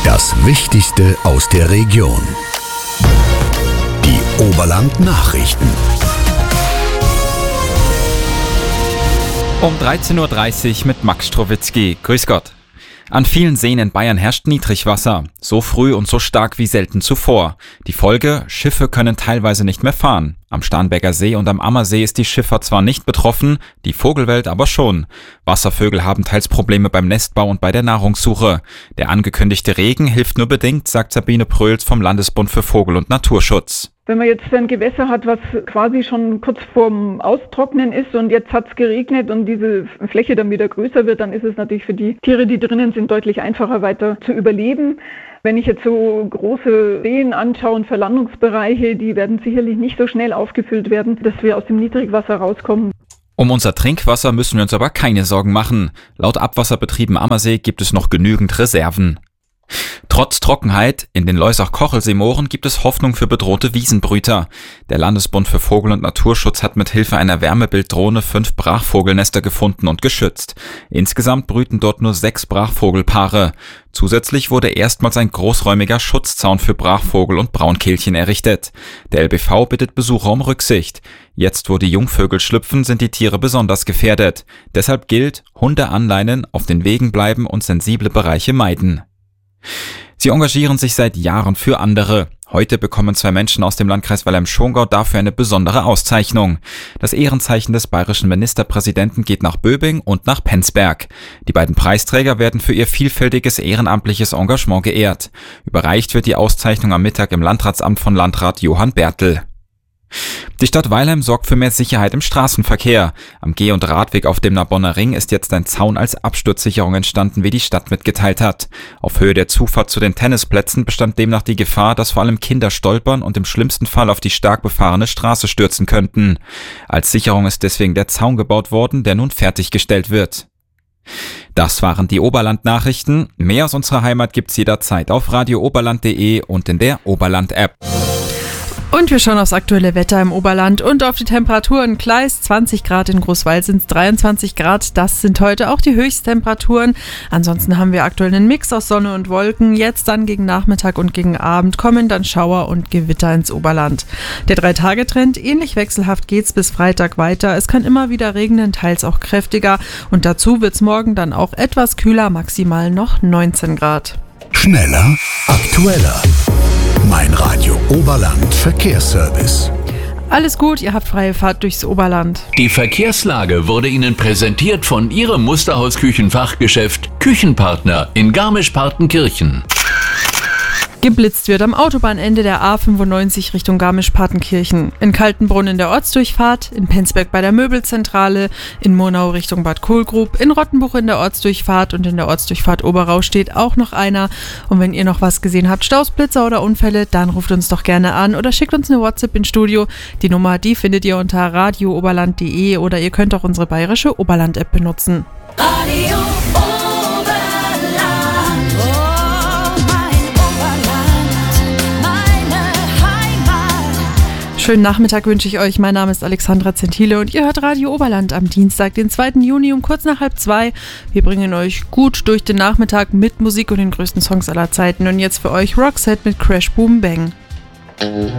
Das Wichtigste aus der Region. Die Oberland-Nachrichten. Um 13.30 Uhr mit Max Strowitzki. Grüß Gott. An vielen Seen in Bayern herrscht Niedrigwasser. So früh und so stark wie selten zuvor. Die Folge: Schiffe können teilweise nicht mehr fahren. Am Starnberger See und am Ammersee ist die Schifffahrt zwar nicht betroffen, die Vogelwelt aber schon. Wasservögel haben teils Probleme beim Nestbau und bei der Nahrungssuche. Der angekündigte Regen hilft nur bedingt, sagt Sabine Pröls vom Landesbund für Vogel- und Naturschutz. Wenn man jetzt ein Gewässer hat, was quasi schon kurz vorm Austrocknen ist und jetzt hat es geregnet und diese Fläche dann wieder größer wird, dann ist es natürlich für die Tiere, die drinnen sind, deutlich einfacher weiter zu überleben. Wenn ich jetzt so große Seen anschaue und Verlandungsbereiche, die werden sicherlich nicht so schnell aufgefüllt werden, dass wir aus dem Niedrigwasser rauskommen. Um unser Trinkwasser müssen wir uns aber keine Sorgen machen. Laut Abwasserbetrieben Ammersee gibt es noch genügend Reserven. Trotz Trockenheit in den Loisach-Kochelsee-Mooren gibt es Hoffnung für bedrohte Wiesenbrüter. Der Landesbund für Vogel- und Naturschutz hat mit Hilfe einer Wärmebilddrohne 5 Brachvogelnester gefunden und geschützt. Insgesamt brüten dort nur 6 Brachvogelpaare. Zusätzlich wurde erstmals ein großräumiger Schutzzaun für Brachvogel und Braunkehlchen errichtet. Der LBV bittet Besucher um Rücksicht. Jetzt, wo die Jungvögel schlüpfen, sind die Tiere besonders gefährdet. Deshalb gilt: Hunde anleinen, auf den Wegen bleiben und sensible Bereiche meiden. Sie engagieren sich seit Jahren für andere. Heute bekommen 2 Menschen aus dem Landkreis Weilheim-Schongau dafür eine besondere Auszeichnung. Das Ehrenzeichen des bayerischen Ministerpräsidenten geht nach Böbing und nach Penzberg. Die beiden Preisträger werden für ihr vielfältiges ehrenamtliches Engagement geehrt. Überreicht wird die Auszeichnung am Mittag im Landratsamt von Landrat Johann Bertl. Die Stadt Weilheim sorgt für mehr Sicherheit im Straßenverkehr. Am Geh- und Radweg auf dem Narbonner Ring ist jetzt ein Zaun als Absturzsicherung entstanden, wie die Stadt mitgeteilt hat. Auf Höhe der Zufahrt zu den Tennisplätzen bestand demnach die Gefahr, dass vor allem Kinder stolpern und im schlimmsten Fall auf die stark befahrene Straße stürzen könnten. Als Sicherung ist deswegen der Zaun gebaut worden, der nun fertiggestellt wird. Das waren die Oberland-Nachrichten. Mehr aus unserer Heimat gibt's jederzeit auf radiooberland.de und in der Oberland-App. Und wir schauen aufs aktuelle Wetter im Oberland und auf die Temperaturen. Kleist 20 Grad, in Großwald sind es 23 Grad. Das sind heute auch die Höchsttemperaturen. Ansonsten haben wir aktuell einen Mix aus Sonne und Wolken. Jetzt dann gegen Nachmittag und gegen Abend kommen dann Schauer und Gewitter ins Oberland. Der 3-Tage-Trend: ähnlich wechselhaft geht's bis Freitag weiter. Es kann immer wieder regnen, teils auch kräftiger. Und dazu wird's morgen dann auch etwas kühler, maximal noch 19 Grad. Schneller, aktueller. Mein Radio Oberland Verkehrsservice. Alles gut, ihr habt freie Fahrt durchs Oberland. Die Verkehrslage wurde Ihnen präsentiert von Ihrem Musterhaus-Küchenfachgeschäft Küchenpartner in Garmisch-Partenkirchen. Geblitzt wird am Autobahnende der A95 Richtung Garmisch-Partenkirchen. In Kaltenbrunn in der Ortsdurchfahrt, in Penzberg bei der Möbelzentrale, in Murnau Richtung Bad Kohlgrub, in Rottenbuch in der Ortsdurchfahrt und in der Ortsdurchfahrt Oberau steht auch noch einer. Und wenn ihr noch was gesehen habt, Staus, Blitzer oder Unfälle, dann ruft uns doch gerne an oder schickt uns eine WhatsApp ins Studio. Die Nummer, die findet ihr unter radiooberland.de oder ihr könnt auch unsere bayerische Oberland-App benutzen. Radio Schönen Nachmittag wünsche ich euch. Mein Name ist Alexandra Zentile und ihr hört Radio Oberland am Dienstag, den 2. Juni um kurz nach 1:30. Wir bringen euch gut durch den Nachmittag mit Musik und den größten Songs aller Zeiten. Und jetzt für euch Roxette mit Crash Boom Bang.